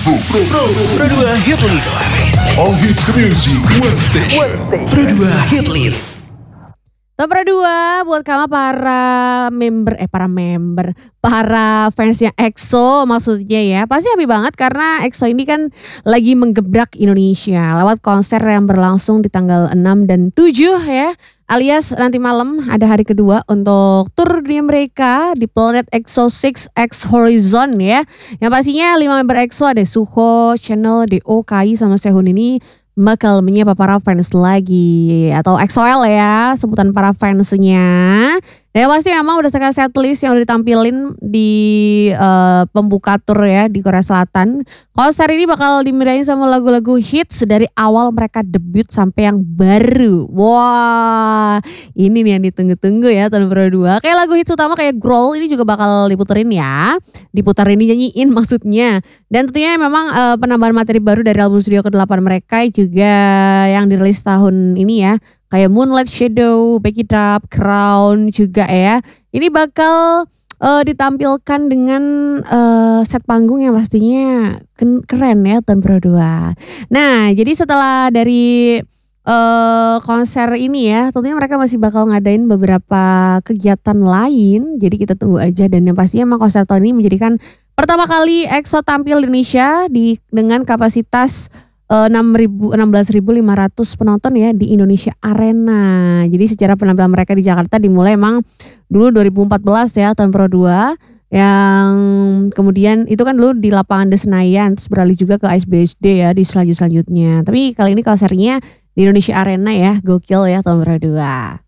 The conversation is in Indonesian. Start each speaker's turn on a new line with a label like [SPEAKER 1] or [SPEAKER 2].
[SPEAKER 1] Pro 2 Hit List.
[SPEAKER 2] All hits music, one station.
[SPEAKER 1] Pro 2 Hit List.
[SPEAKER 3] Top Pro 2 buat kamu para fansnya EXO maksudnya ya. Pasti happy banget karena EXO ini kan lagi menggebrak Indonesia lewat konser yang berlangsung di tanggal 6 dan 7 ya. Alias nanti malam ada hari kedua untuk tur dunia mereka di Planet EXO 6 X Horizon ya. Yang pastinya 5 member EXO ada Suho, Chanel, Do, Kai sama Sehun ini bakal menyapa para fans lagi atau EXO-L ya sebutan para fansnya. Dan pasti memang berdasarkan setlist yang udah ditampilin di pembuka tur ya di Korea Selatan. Konser ini bakal dimeriahin sama lagu-lagu hits dari awal mereka debut sampai yang baru. Wah, ini nih yang ditunggu-tunggu ya tahun Pro 2. Kayak lagu hits utama kayak Growl ini juga bakal diputerin ya. Diputerin dinyanyiin maksudnya. Dan tentunya memang penambahan materi baru dari album studio ke-8 mereka juga yang dirilis tahun ini ya. Kayak Moonlight Shadow, Back It Up, Crown juga ya. Ini bakal ditampilkan dengan set panggung yang pastinya keren ya tahun Pro 2. Nah jadi setelah dari konser ini ya tentunya mereka masih bakal ngadain beberapa kegiatan lain. Jadi kita tunggu aja dan yang pastinya emang konser tahun ini menjadikan pertama kali EXO tampil di Indonesia dengan kapasitas 16.500 penonton ya di Indonesia Arena. Jadi sejarah penampilan mereka di Jakarta dimulai emang dulu 2014 ya tahun Pro 2 yang kemudian itu kan dulu di lapangan The Senayan terus beralih juga ke ISBSD ya di selanjutnya. Tapi kali ini konsernya di Indonesia Arena ya, gokil ya tahun Pro 2.